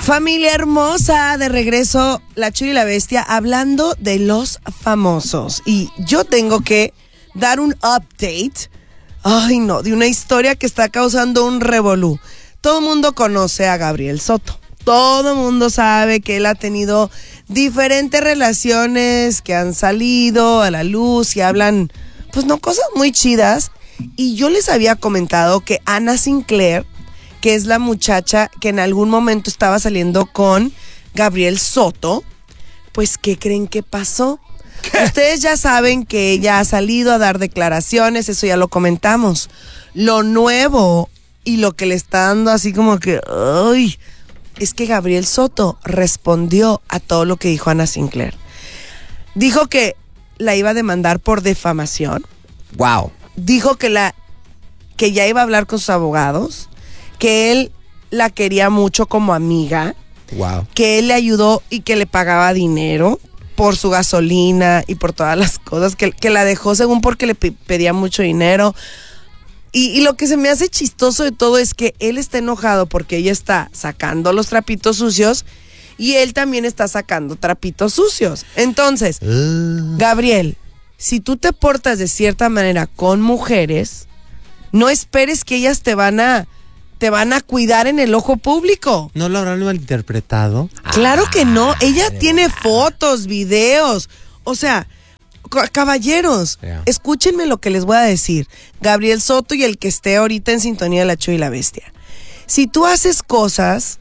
Familia hermosa, de regreso, La Chuy y la Bestia, hablando de los famosos. Y yo tengo que dar un update, de una historia que está causando un revolú. Todo el mundo conoce a Gabriel Soto. Todo el mundo sabe que él ha tenido diferentes relaciones que han salido a la luz y hablan, cosas muy chidas. Y yo les había comentado que Anna Sinclair, que es la muchacha que en algún momento estaba saliendo con Gabriel Soto, pues, ¿qué creen que pasó? ¿Qué? Ustedes ya saben que ella ha salido a dar declaraciones, eso ya lo comentamos. Lo nuevo y lo que le está dando así como que, es que Gabriel Soto respondió a todo lo que dijo Anna Sinclair. Dijo que la iba a demandar por difamación. Wow. Dijo que ya iba a hablar con sus abogados, que él la quería mucho como amiga, wow, que él le ayudó y que le pagaba dinero por su gasolina y por todas las cosas, que la dejó según porque le pedía mucho dinero. Y lo que se me hace chistoso de todo es que él está enojado porque ella está sacando los trapitos sucios y él también está sacando trapitos sucios. Entonces, Gabriel, si tú te portas de cierta manera con mujeres, no esperes que ellas te van a cuidar en el ojo público. ¿No lo habrán malinterpretado? Claro que no. Ella tiene fotos, videos. O sea, caballeros, escúchenme lo que les voy a decir. Gabriel Soto y el que esté ahorita en sintonía de La Chuy y la Bestia. Si tú haces cosas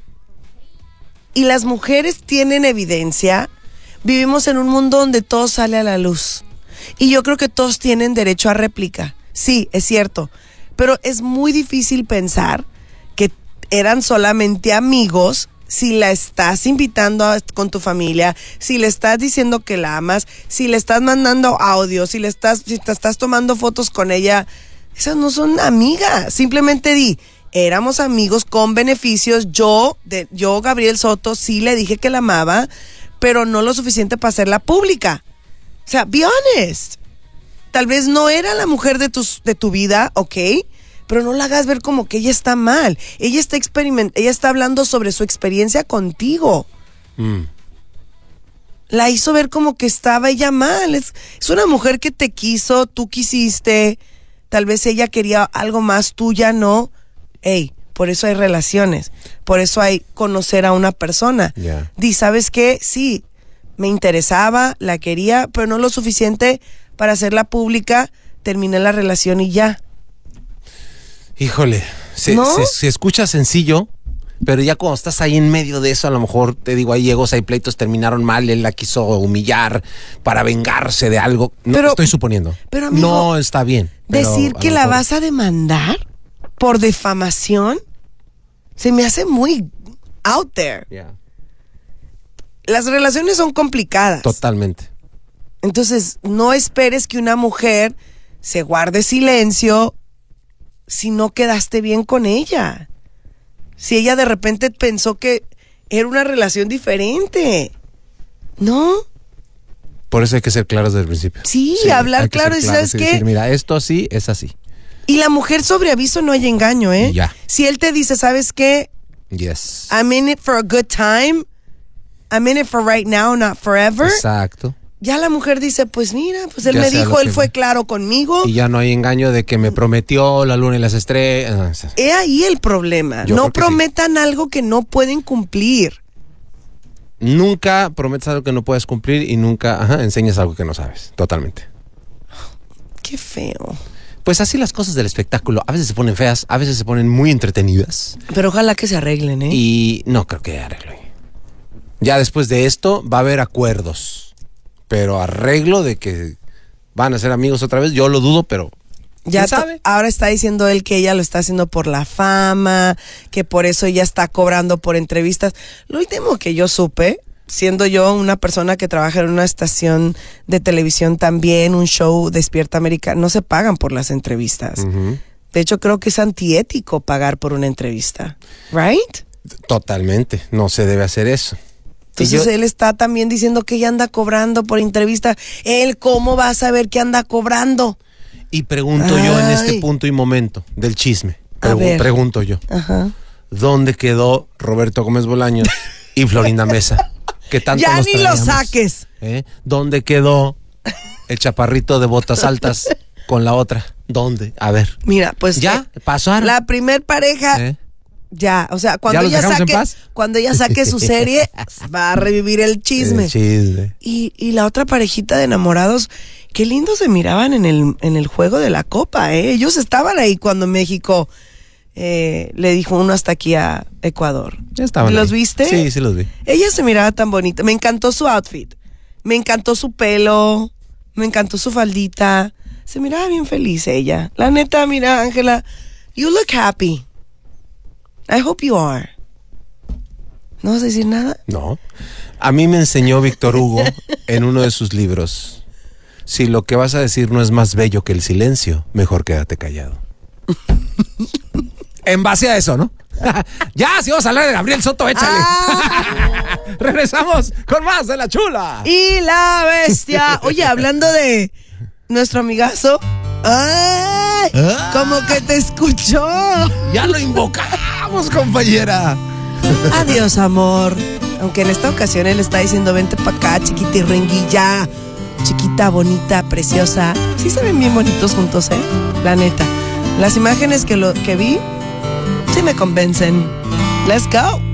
y las mujeres tienen evidencia, vivimos en un mundo donde todo sale a la luz. Y yo creo que todos tienen derecho a réplica. Sí, es cierto. Pero es muy difícil pensar que eran solamente amigos si la estás invitando con tu familia, si le estás diciendo que la amas, si le estás mandando audio, si te estás tomando fotos con ella. Esas no son amigas. Simplemente éramos amigos con beneficios. Yo, Gabriel Soto, sí le dije que la amaba, pero no lo suficiente para hacerla pública. O sea, be honest. Tal vez no era la mujer de tu vida, ¿ok? Pero no la hagas ver como que ella está mal. Ella está hablando sobre su experiencia contigo. La hizo ver como que estaba ella mal. Es una mujer que te quiso, tú quisiste. Tal vez ella quería algo más, tú ya no. Por eso hay relaciones. Por eso hay conocer a una persona. Yeah. ¿Sabes qué? Sí, me interesaba, la quería, pero no lo suficiente para hacerla pública. Terminé la relación y ya. Híjole, se escucha sencillo, pero ya cuando estás ahí en medio de eso, a lo mejor te digo, hay egos, hay pleitos, terminaron mal, él la quiso humillar para vengarse de algo. No, pero, estoy suponiendo. Pero amigo, no está bien. Decir que la vas a demandar por difamación se me hace muy out there. Yeah. Las relaciones son complicadas. Totalmente. Entonces, no esperes que una mujer se guarde silencio si no quedaste bien con ella. Si ella de repente pensó que era una relación diferente. ¿No? Por eso hay que ser claros desde el principio. Sí, hablar claro. Y ¿sabes qué? Decir, mira, esto sí es así. Y la mujer sobre aviso no hay engaño, ¿eh? Ya. Si él te dice, ¿sabes qué? Yes. I'm in it for a good time. I'm in it for right now, not forever. Exacto. Ya la mujer dice, pues mira, pues él Ya me sea dijo, él que fue claro conmigo. Y ya no hay engaño de que me prometió la luna y las estrellas. He ahí el problema. Yo no creo que prometan algo que no pueden cumplir. Nunca prometas algo que no puedes cumplir y nunca enseñas algo que no sabes. Totalmente. Qué feo. Pues así las cosas del espectáculo. A veces se ponen feas, a veces se ponen muy entretenidas. Pero ojalá que se arreglen, ¿eh? Y no creo que arreglen. Ya después de esto va a haber acuerdos. Pero arreglo de que van a ser amigos otra vez, yo lo dudo, pero ya sabe. Ahora está diciendo él que ella lo está haciendo por la fama, que por eso ella está cobrando por entrevistas. Lo último que yo supe, siendo yo una persona que trabaja en una estación de televisión también, un show Despierta América, no se pagan por las entrevistas. Uh-huh. De hecho, creo que es antiético pagar por una entrevista. ¿Right? Totalmente, no se debe hacer eso. Entonces él está también diciendo que ella anda cobrando por entrevista. Él, ¿cómo va a saber que anda cobrando? Y pregunto yo en este punto y momento del chisme. Pregunto yo. Ajá. ¿Dónde quedó Roberto Gómez Bolaños y Florinda Mesa. Que tanto ya nos ni lo traíamos. saques. ¿Dónde quedó el chaparrito de botas altas con la otra? ¿Dónde? A ver. Mira, pues ya pasaron. La primer pareja ya, o sea, cuando ella saque su serie va a revivir el chisme. Y la otra parejita de enamorados, qué lindo se miraban en el juego de la copa, ellos estaban ahí cuando México le dijo uno hasta aquí a Ecuador. Ya estaban. ¿Los viste? Sí, sí los vi. Ella se miraba tan bonita, me encantó su outfit, me encantó su pelo, me encantó su faldita, se miraba bien feliz ella. La neta, mira, Ángela, you look happy. I hope you are. ¿No vas a decir nada? No. A mí me enseñó Víctor Hugo en uno de sus libros: si lo que vas a decir no es más bello que el silencio, mejor quédate callado. En base a eso, ¿no? Ya, si vamos a hablar de Gabriel Soto, échale. Regresamos con más de La Chula y la Bestia. Oye, hablando de nuestro amigazo, ¡ay! Como que te escuchó. Ya lo invocamos, compañera. Adiós, amor. Aunque en esta ocasión él está diciendo: vente pa' acá, chiquitirrenguilla. Chiquita, bonita, preciosa. Sí se ven bien bonitos juntos, la neta. Las imágenes que vi sí me convencen. Let's go.